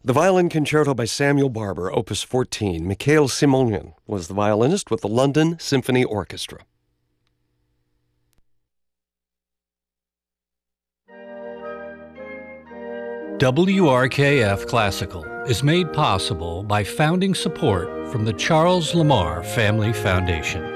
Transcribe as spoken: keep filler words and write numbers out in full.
The Violin Concerto by Samuel Barber, Opus fourteen. Mikhail Simonyan was the violinist with the London Symphony Orchestra. W R K F Classical is made possible by founding support from the Charles Lamar Family Foundation.